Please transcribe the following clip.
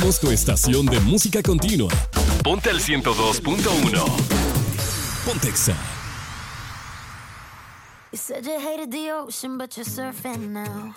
Somos tu estación de música continua. Ponte al 102.1. Pontexa. You said you hated the ocean, but you're surfing now.